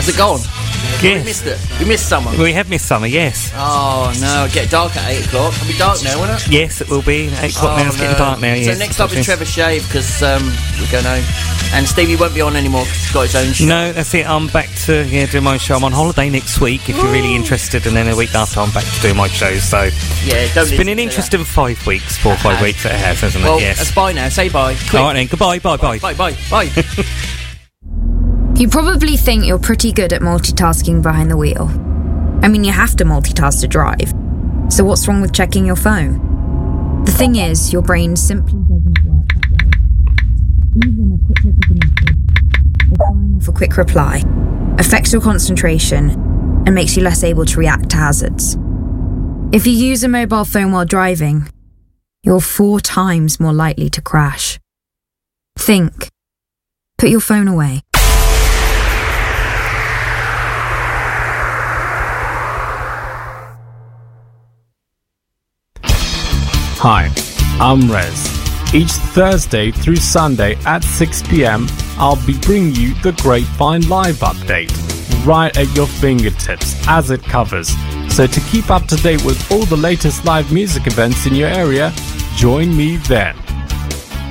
Has it gone? Yes. We missed it. We missed summer. We have missed summer, yes. Oh, no. It'll get dark at 8 o'clock. It'll be dark now, won't it? Yes, it will be. 8 o'clock now. It's getting dark now, yes. So next up is Trevor Shave, because we're going home. And Stevie won't be on anymore because he's got his own show. No, that's it. I'm back to doing my show. I'm on holiday next week, if you're really interested. And then a week after, I'm back to doing my show. So yeah, don't it's been an interesting 5 weeks, 4 or 5 weeks it has, hasn't it? Well, yes. that's bye now. Say bye. Quick. All right then. Goodbye. Bye. Bye. You probably think you're pretty good at multitasking behind the wheel. I mean, you have to multitask to drive. So what's wrong with checking your phone? The thing is, your brain simply doesn't work that way. Even a quick look at the message, or firing off a quick reply, affects your concentration and makes you less able to react to hazards. If you use a mobile phone while driving, you're 4 times more likely to crash. Think. Put your phone away. Hi, I'm Rez. Each Thursday through Sunday at 6 p.m, I'll be bringing you the Grapevine Live update, right at your fingertips as it covers. So to keep up to date with all the latest live music events in your area, join me then.